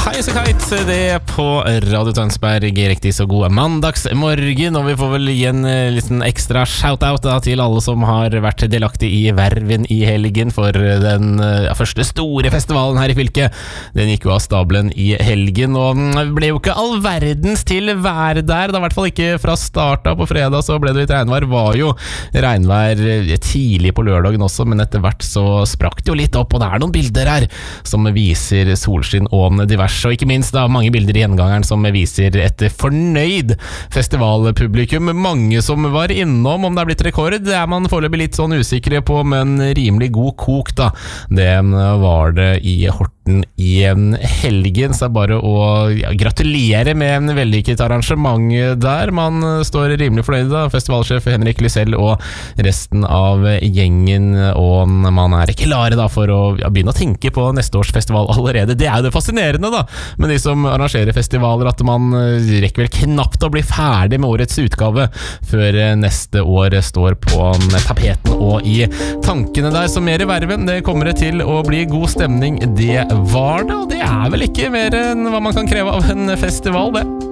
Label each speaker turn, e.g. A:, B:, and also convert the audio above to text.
A: Hei så kite, det på Radio Tønsberg. Riktig så god mandagsmorgen, og vi får vel gi en liten ekstra shout-out da, til alle som har vært delaktig i verven i helgen for den første store festivalen her i fylket. Den gikk jo av stabelen i helgen, og det ble jo ikke all verdens til vær der. Da i hvert fall ikke fra starten på fredag så ble det litt regnvær. Var jo regnvær tidlig på lørdagen også, men etter hvert så sprakk det jo litt opp, og det er noen bilder her som viser solskinn og diverse, og ikke minst da mange bilder i gjengangeren som viser et fornøyd festivalpublikum. Mange som var innom, om det er blitt rekord, det er man foreløpig litt sånn usikre på, men rimelig god kok da. Det var det i Horten i helgen, så er bare å gratulere med en vellykket arrangement der. Man står rimelig fornøyd da, festivalsjef Henrik Lysell og resten av gjengen, og man er klare da for å begynne å tenke på neste års festival allerede. Det er jo det fascinerende da, med de som arrangerer festivaler, at man rekker vel knapt å bli ferdig med årets utgave før neste år står på tapeten og i tankene der. Så mer i verven, det kommer det til å bli god stemning. Det var det, og det er vel ikke mer enn hva man kan kreve av en festival, det.